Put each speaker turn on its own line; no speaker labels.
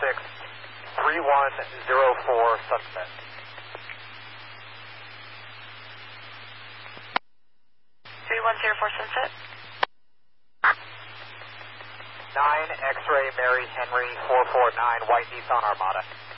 3104 Sunset.
3104 Sunset.
9 X-Ray Mary Henry 449 White Nissan Armada.